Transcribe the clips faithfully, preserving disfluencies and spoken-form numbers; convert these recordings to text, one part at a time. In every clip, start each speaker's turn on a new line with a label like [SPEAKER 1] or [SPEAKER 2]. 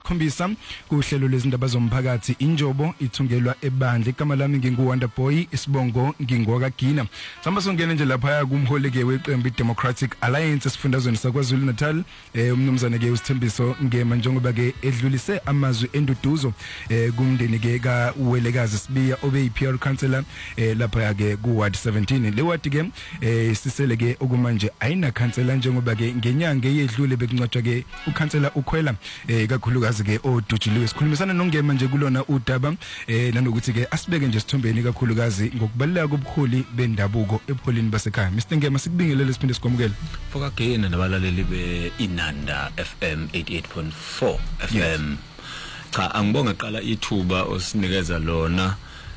[SPEAKER 1] nesikhombisa kuhlelo lezindaba zomphakathi injobo ithungelwa ebandla. Igama lami nginguWonder Boy, isibongo ngingwakagina. Samba songena nje lapha kumholeke weqembu iDemocratic Alliance esifundazweni saKwaZulu Natal. Eh umnumzane ke uSithembiso Ngema njengoba ke edlulise amazwi enduduzo eh kumndeni ke kaWelekazi Sibiya obe yi P R councillor eh lapha ke ku ward seventeen. Le ward ke eh sisele ke okumanje ayina councillor njengoba ke ngenyanga eyedlule bekuncwatshwa ke uCouncillor ukhwela eh kakhulukazi ke odujuliwe. Sikhulumisana noNgema nje kulona udaba eh nanokuthi ke asibeke nje sithombeni kakhulukazi ngokubaleka kobuholi bendabuko epholini basekhaya. Mister Ngema sikubingelele siphinde sikwamukele.
[SPEAKER 2] Foka gena nabalaleli be Inanda F M eighty-eight point four F M. Cha angibonga qala ithuba osinikeza lona.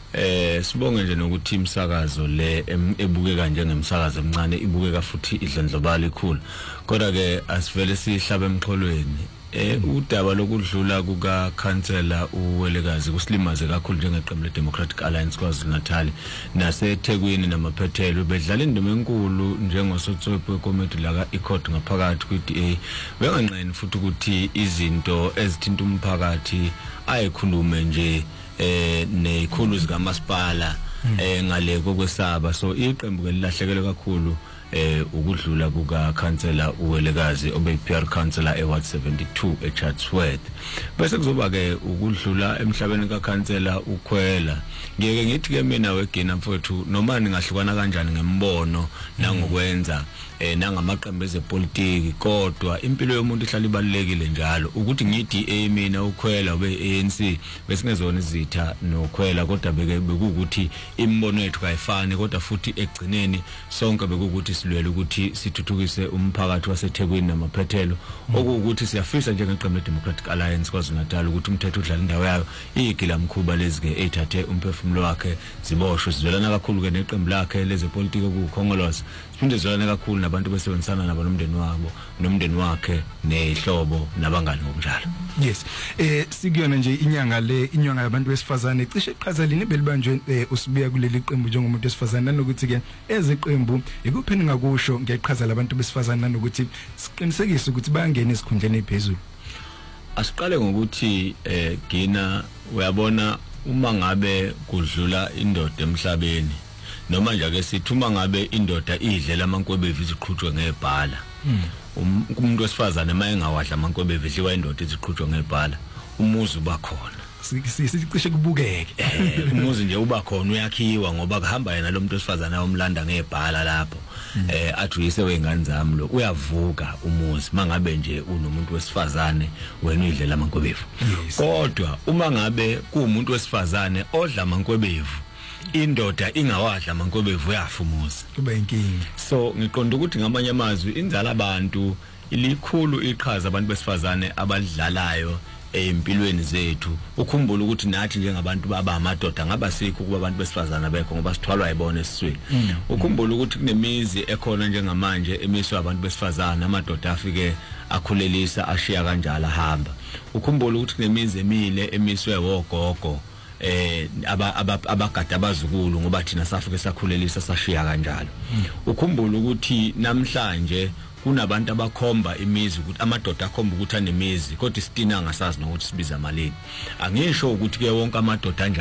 [SPEAKER 2] Eh sibonge nje nokuthi imsakazo le ebukeka njengemsakazo emncane ibukeka futhi idlondlobala ikhulu. Kodwa ke asivele sihlaba emxholweni. Eh udaba lokudlula kuka councillor uWelekazi kusilimaze kakhulu njengeqembu leDemocratic Alliance KwaZulu Natal naseThekwini namaphethelo bedlala indima enkulu njengosotswebhe committee la ka iCourt ngaphakathi ku-D A. Benganqeni futhi ukuthi izinto ezithinta umphakathi ayikhulume nje eh nekhulu zikamasipala eh ngale kokwesaba. So iqembu ke lilahlekele kakhulu eh ukudlula kuka councillor uWelekazi obe P R councillor e ward seventy-two eChatsworth. Bese kuzoba ke ukudlula emhlabeni ka councillor ukhwela. Ngeke ngithi ke mina wegina mfowethu noma ningahlukana kanjani ngembono nangokwenza eh nangamaqembu ezepolitiki, kodwa impilo yomuntu ihlala ibalekile njalo. Ukuthi ngithi A mina ukhwela obe A N C besingezona izitha nokhwela, kodwa beke bekukuthi imbono yethu kayifani, kodwa futhi egcineni sonke bekukuthi silwele ukuthi sithuthukise umphakathi waseThekwini namaphethelo. Okuwukuthi siyafisa njengeqembu leDemocratic Alliance KwaZulu Natal ukuthi umthetho udlala indawo yayo. Igila mkhuba lezi ke ethathe umphefumulo wakhe ziboshwe. Sizwelana kakhulu ke neqembu lakhe lezepolitiki kuKhongolose. Siphinde sizwelana kakhulu nabantu besebenzisana nabo nomndeni wabo nomndeni wakhe nehlobo nabangani ngokunjalo.
[SPEAKER 1] Yes. Eh sikuyona nje inyanga le inyanga yabantu besifazane cishe iqhaza lini belibanjwe usibuya kuleli qembu njengomuntu wesifazane nanokuthi ke ezeqembu ikupheni ngakusho ngeqhaza labantu besifazane nanokuthi siqinisekise ukuthi bayangena esikhundleni ephezulu.
[SPEAKER 2] Asiqale ngokuthi eh gina uyabona uma ngabe kudlula indoda emhlabeni noma nje ake sithi uma ngabe indoda idlela amankwebevu iziqhutshwe ngebhala. Umuntu wesifazane maye ngawadla amankwebevu idliwa indoda iziqhutshwe ngebhala, umuzi uba khona.
[SPEAKER 1] Sicishe kubukeke
[SPEAKER 2] eh umuzi nje uba khona uyakhiwa ngoba kuhamba yena lo muntu wesifazane ayomlanda ngebhala lapho. Eh athi uyise wengane zami lo uyavuka umuzi mangabe nje unomuntu wesifazane wena udlela amankwebevu. Kodwa uma ngabe kuumuntu wesifazane odla amankwebevu indoda ingawadla amankwebevu yafumuza
[SPEAKER 1] kuba inkingi.
[SPEAKER 2] So ngiqonda ukuthi ngamanye amazwi inzala abantu ilikhulu iqhaza abantu besifazane abadlalayo empilweni zethu. Ukhumbula ukuthi nathi njengabantu baba amadoda ngaba sikho kuba abantu besifazana bekho ngoba sithwalwa yibona esiswini. Ukhumbula ukuthi kunemizi ekhona njengamanje emiswa abantu besifazana amadoda afike akhulelisa ashiya kanjalo ahamba. Ukhumbula ukuthi kunemizi emile emiswe wogogo eh abagada abazukulu ngoba thina safike sakhulelisa sashiya kanjalo. Ukhumbula ukuthi namhlanje kunabantu abakhomba imizi ukuthi amadoda akhomba ukuthi anemizi kodwa isitina angasazi nokuthi sibiza malini. Angisho ukuthi ke wonke amadoda